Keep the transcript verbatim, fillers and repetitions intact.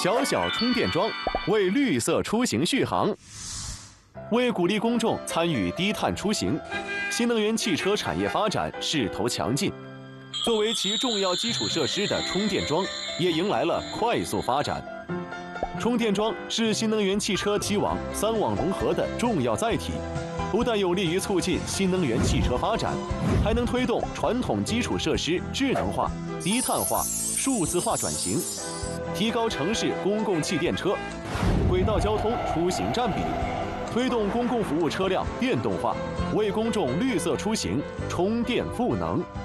小小充电桩为绿色出行续航。为鼓励公众参与低碳出行，新能源汽车产业发展势头强劲。作为其重要基础设施的充电桩，也迎来了快速发展。充电桩是新能源汽车基网三网融合的重要载体，不但有利于促进新能源汽车发展，还能推动传统基础设施智能化、低碳化、数字化转型，提高城市公共汽电车、轨道交通出行占比，推动公共服务车辆电动化，为公众绿色出行充电赋能。